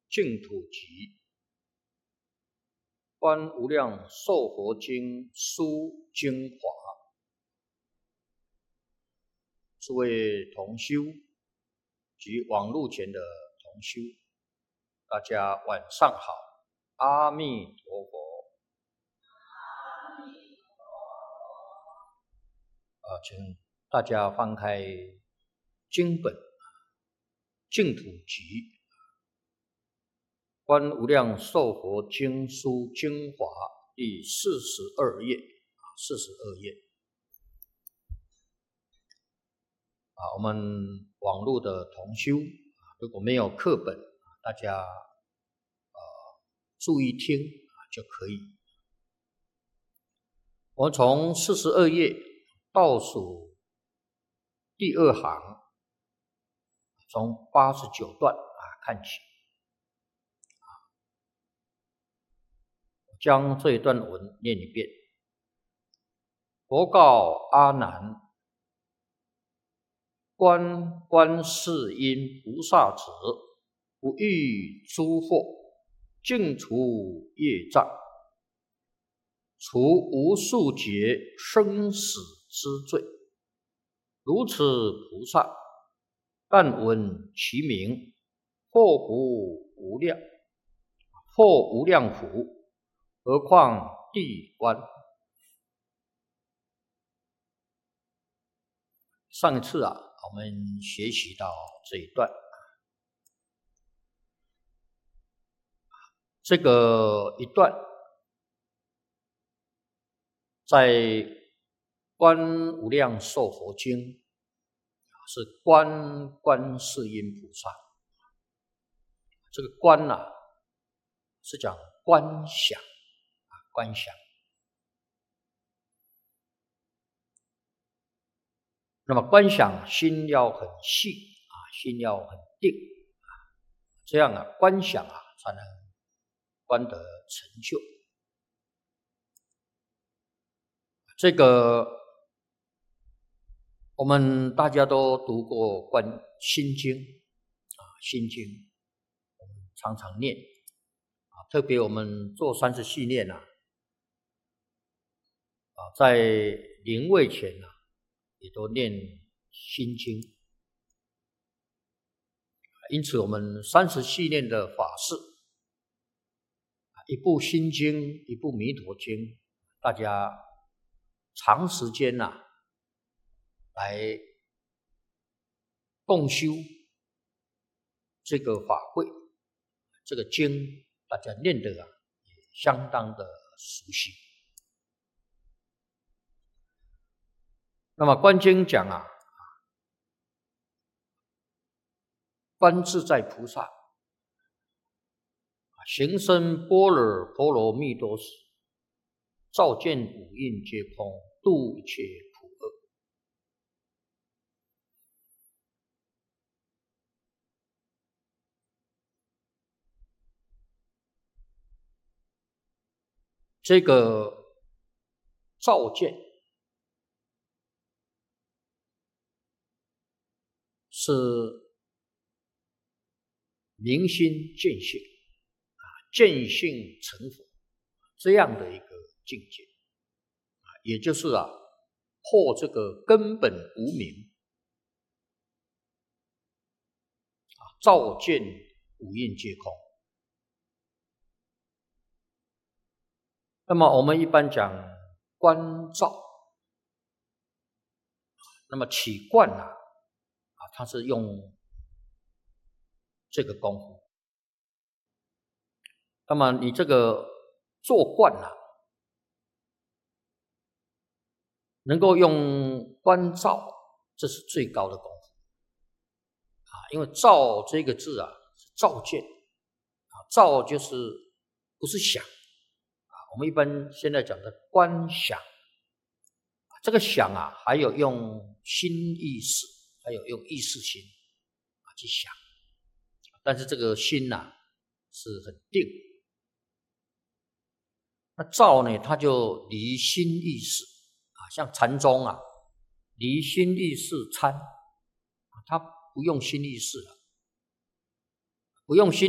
净土集观无量寿佛经书精华。诸位同修及网络前的同修，大家晚上好，阿弥陀佛。请大家翻开经本净土集观无量寿佛经书精华第42页，42页。我们网络的同修，如果没有课本，大家注意听就可以。我们从42页倒数第2行，从89段看起。将这一段文念一遍。佛告阿难：观世音菩萨者，不欲诸惑，净除业障，除无数劫生死之罪。如此菩萨，但闻其名，祸福无量，祸无量福。何况地观。上一次我们学习到这一段，这个一段在观无量寿佛经是观世音菩萨。这个观是讲观想。观想，那么观想心要很细心要很定这样观想才能观得成就。这个我们大家都读过心经心经我们常常念特别我们做30系念在临位前也都念心经。因此我们30系念的法事，一部心经，一部弥陀经，大家长时间来共修这个法会，这个经大家念得也相当的熟悉。那么观经讲观自在菩萨行深般若波罗蜜多时，照见五蕴皆空，度一切苦厄。这个照见是明心见性见性成佛这样的一个境界也就是破这个根本无明照见五蕴皆空。那么我们一般讲观照，那么起观它是用这个功夫。那么你这个做观能够用观照，这是最高的功夫因为照这个字是照见照就是不是想我们一般现在讲的观想，这个想还有用心意识，还有用意识心去想，但是这个心是很定。那照呢，它就离心意识像禅宗离心意识参，它不用心意识不用心